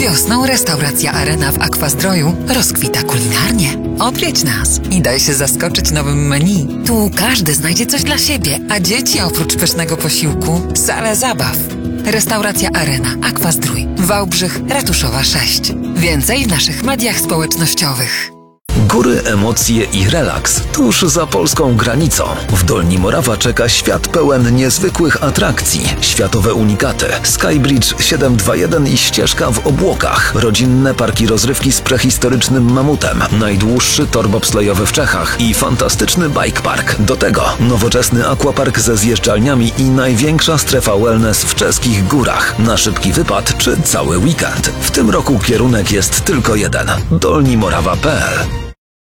Wiosną restauracja Arena w Aquazdroju rozkwita kulinarnie. Odwiedź nas i daj się zaskoczyć nowym menu. Tu każdy znajdzie coś dla siebie, a dzieci oprócz pysznego posiłku salę zabaw. Restauracja Arena, Aquazdrój, Wałbrzych, Ratuszowa 6. Więcej w naszych mediach społecznościowych. Góry, emocje i relaks tuż za polską granicą. W Dolni Morawa czeka świat pełen niezwykłych atrakcji. Światowe unikaty, Skybridge 721 i ścieżka w obłokach, rodzinne parki rozrywki z prehistorycznym mamutem, najdłuższy tor bobslejowy w Czechach i fantastyczny bike park. Do tego nowoczesny aquapark ze zjeżdżalniami i największa strefa wellness w czeskich górach. Na szybki wypad czy cały weekend. W tym roku kierunek jest tylko jeden: dolnimorawa.pl.